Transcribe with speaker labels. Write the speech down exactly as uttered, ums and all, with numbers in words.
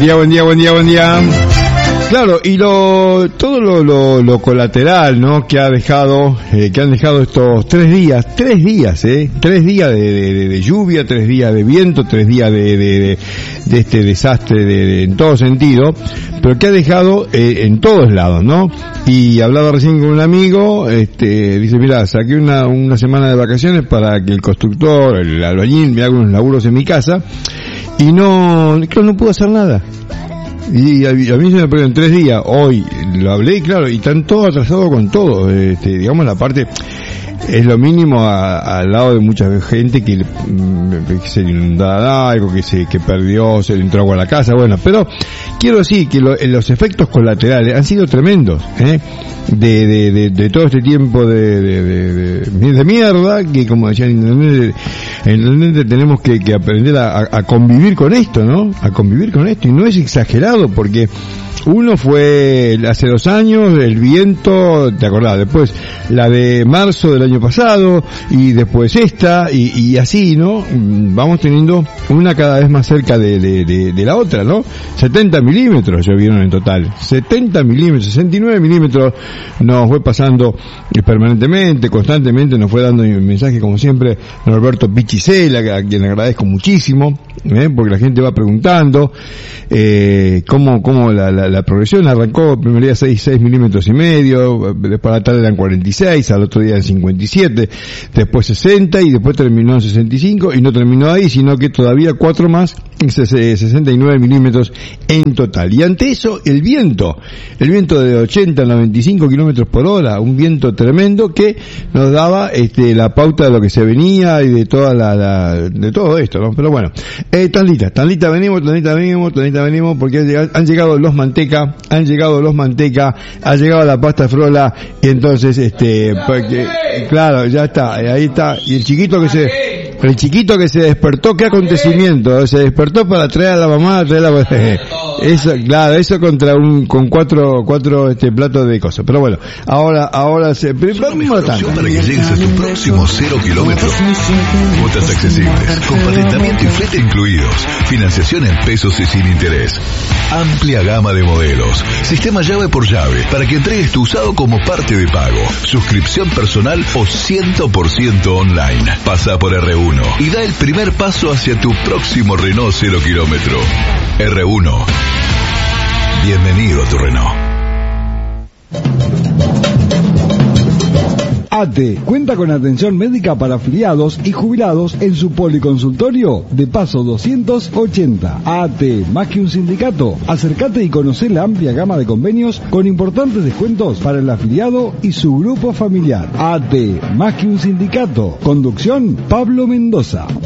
Speaker 1: día, buen día, buen día, buen día. Claro, y lo todo lo, lo, lo colateral, ¿no? Que ha dejado, eh, que han dejado estos tres días, tres días, eh, tres días de, de, de lluvia, tres días de viento, tres días de, de, de, de este desastre de, de, en todo sentido, pero que ha dejado eh, en todos lados, ¿no? Y hablaba recién con un amigo, este, dice, mira, saqué una, una semana de vacaciones para que el constructor, el albañil, me haga unos laburos en mi casa, y no, claro, no puedo hacer nada. Y a, a mí se me perdieron tres días, hoy lo hablé, claro, y están todos atrasados con todo, este, digamos la parte, es lo mínimo a, al lado de mucha gente que, que se le inundaba algo, que se, que perdió, se le entró agua a la casa, bueno, pero quiero decir que lo, los efectos colaterales han sido tremendos, ¿eh? De, de, de, de todo este tiempo de, de, de, de, de mierda, que como decían en internet, en internet tenemos que, que aprender a, a convivir con esto, ¿no? A convivir con esto, y no es exagerado, porque uno fue hace dos años, el viento, ¿te acordás? Después la de marzo del año pasado, y después esta, y, y así, ¿no? Vamos teniendo una cada vez más cerca de, de, de, de la otra, ¿no? setenta milímetros llovieron en total, setenta milímetros, sesenta y nueve milímetros nos fue pasando permanentemente, constantemente, nos fue dando un mensaje como siempre Norberto Pichicela, a quien le agradezco muchísimo, ¿eh? Porque la gente va preguntando, eh, cómo, cómo la, la, la progresión arrancó, el primer día seis, seis milímetros y medio, después a la tarde eran cuarenta y seis, al otro día eran cincuenta y siete, después sesenta y después terminó en sesenta y cinco, y no terminó ahí, sino que todavía cuatro más, sesenta y nueve milímetros en total. Y ante eso, el viento, el viento de ochenta a noventa y cinco kilómetros por hora, un viento tremendo que nos daba este la pauta de lo que se venía y de toda la, la de todo esto, ¿no? Pero bueno, eh, Tandita, Tandita venimos, Tandita venimos, Tandita venimos, porque han llegado, han llegado los manteca, han llegado los manteca, ha llegado la pasta frola, y entonces este, porque, claro, ya está, ahí está, y el chiquito que se el chiquito que se despertó, ¿qué acontecimiento? Se despertó para traer a la mamá, traer a la... Eso, claro, eso contra un, con cuatro, cuatro, este, platos de cosas. Pero bueno, ahora, ahora se...
Speaker 2: Una mejor opción para que llegues a tu próximo cero kilómetros. Cuotas accesibles, con patentamiento y flete incluidos. Financiación en pesos y sin interés. Amplia gama de modelos. Sistema llave por llave, para que entregues tu usado como parte de pago. Suscripción personal o cien por ciento online. Pasa por R uno y da el primer paso hacia tu próximo Renault cero kilómetro. R uno. Bienvenido a tu Renault.
Speaker 3: A T cuenta con atención médica para afiliados y jubilados en su policonsultorio de Paso doscientos ochenta. A T, más que un sindicato, acércate y conoce la amplia gama de convenios con importantes descuentos para el afiliado y su grupo familiar. A T, más que un sindicato. Conducción, Pablo Mendoza.